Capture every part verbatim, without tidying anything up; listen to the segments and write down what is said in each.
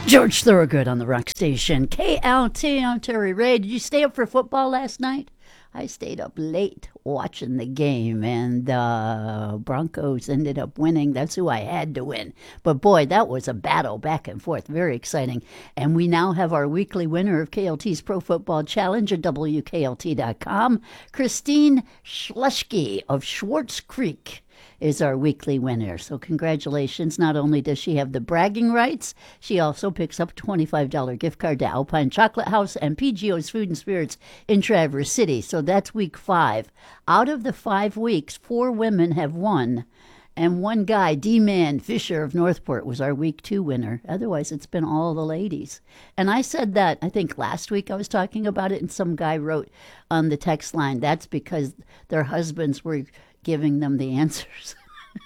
George Thorogood on the Rock Station. K L T, I'm Terry Ray. Did you stay up for football last night? I stayed up late watching the game, and the uh, Broncos ended up winning. That's who I had to win. But boy, that was a battle back and forth. Very exciting. And we now have our weekly winner of K L T's Pro Football Challenge at W K L T dot com. Christine Schleschke of Schwartz Creek is our weekly winner. So congratulations. Not only does she have the bragging rights, she also picks up a twenty-five dollars gift card to Alpine Chocolate House and P G O's Food and Spirits in Traverse City. So that's week five. Out of the five weeks, four women have won. And one guy, D-Man Fisher of Northport, was our week two winner. Otherwise, it's been all the ladies. And I said that, I think last week I was talking about it, and some guy wrote on the text line, that's because their husbands were giving them the answers.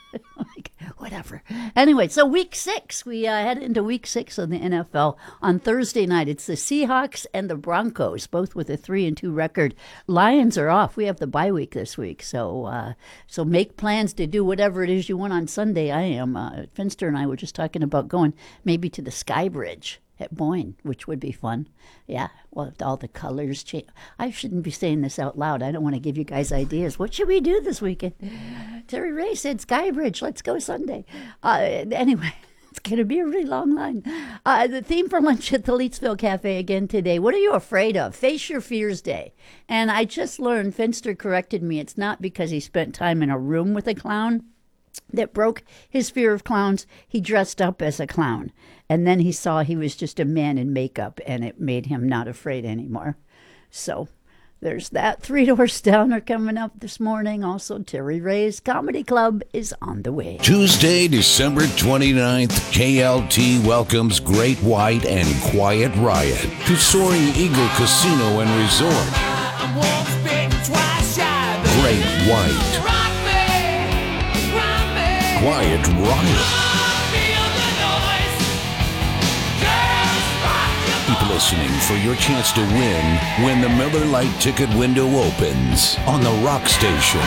Like, whatever. Anyway, so week six, we uh, head into week six of the N F L. On Thursday night, it's the Seahawks and the Broncos, both with a three and two record. Lions are off. We have the bye week this week, so uh, so make plans to do whatever it is you want on Sunday. I am. Uh, Finster and I were just talking about going maybe to the Sky Bridge at Boyne, which would be fun. Yeah, well, all the colors change. I shouldn't be saying this out loud. I don't want to give you guys ideas. What should we do this weekend? Terry Ray said Skybridge. Let's go Sunday. Uh, anyway, it's going to be a really long line. Uh, the theme for lunch at the Leetsville Cafe again today. What are you afraid of? Face Your Fears Day. And I just learned, Finster corrected me, it's not because he spent time in a room with a clown that broke his fear of clowns. He dressed up as a clown, and then he saw he was just a man in makeup, and it made him not afraid anymore. So there's that. Three Doors Down are coming up this morning. Also, Terry Ray's Comedy Club is on the way. Tuesday, December twenty-ninth, K L T welcomes Great White and Quiet Riot to Soaring Eagle Casino and Resort. Great White, Quiet Riot. Keep listening for your chance to win when the Miller Lite ticket window opens on the Rock Station.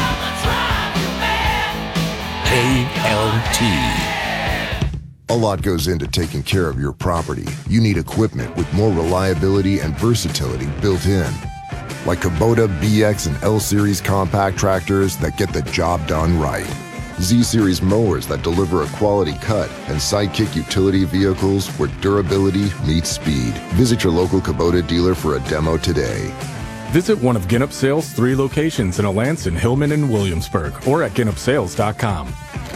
K L T. A lot goes into taking care of your property. You need equipment with more reliability and versatility built in. Like Kubota B X and L-Series compact tractors that get the job done right. Z-Series mowers that deliver a quality cut, and Sidekick utility vehicles where durability meets speed. Visit your local Kubota dealer for a demo today. Visit one of Ginup Sales' three locations in Alanson, Hillman, and Williamsburg, or at ginup sales dot com.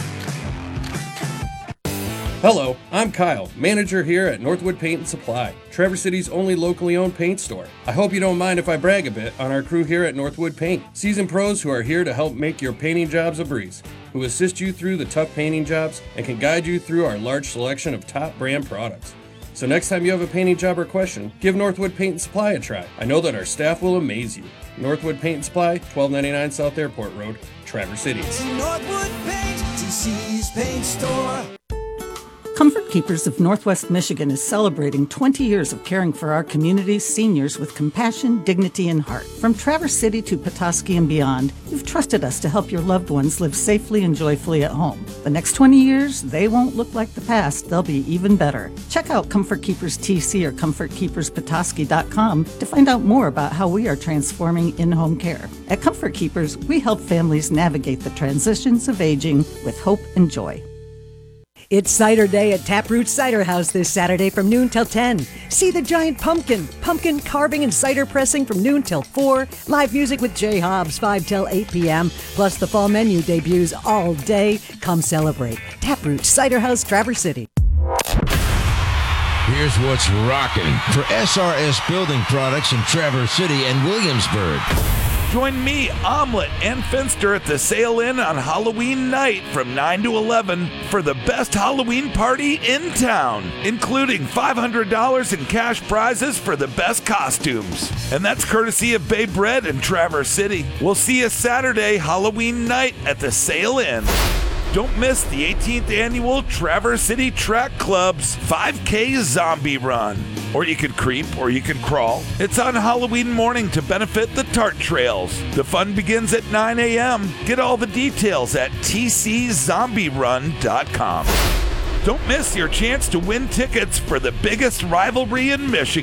Hello, I'm Kyle, manager here at Northwood Paint and Supply, Traverse City's only locally owned paint store. I hope you don't mind if I brag a bit on our crew here at Northwood Paint. Seasoned pros who are here to help make your painting jobs a breeze, who assist you through the tough painting jobs and can guide you through our large selection of top brand products. So next time you have a painting job or question, give Northwood Paint and Supply a try. I know that our staff will amaze you. Northwood Paint and Supply, twelve ninety-nine South Airport Road, Traverse City. Northwood Paint, T C's paint store. Comfort Keepers of Northwest Michigan is celebrating twenty years of caring for our community's seniors with compassion, dignity, and heart. From Traverse City to Petoskey and beyond, you've trusted us to help your loved ones live safely and joyfully at home. The next twenty years, they won't look like the past. They'll be even better. Check out Comfort Keepers T C or comfort keepers petoskey dot com to find out more about how we are transforming in-home care. At Comfort Keepers, we help families navigate the transitions of aging with hope and joy. It's Cider Day at Taproot Cider House this Saturday from noon till ten. See the giant pumpkin, pumpkin carving and cider pressing from noon till four. Live music with Jay Hobbs, five till eight p.m. Plus the fall menu debuts all day. Come celebrate. Taproot Cider House, Traverse City. Here's what's rocking for S R S Building Products in Traverse City and Williamsburg. Join me, Omelet, and Finster at the Sail Inn on Halloween night from nine to eleven for the best Halloween party in town, including five hundred dollars in cash prizes for the best costumes. And that's courtesy of Bay Bread in Traverse City. We'll see you Saturday, Halloween night at the Sail Inn. Don't miss the eighteenth annual Traverse City Track Club's five K Zombie Run. Or you can creep, or you can crawl. It's on Halloween morning to benefit the Tart Trails. The fun begins at nine a.m. Get all the details at t c zombie run dot com. Don't miss your chance to win tickets for the biggest rivalry in Michigan.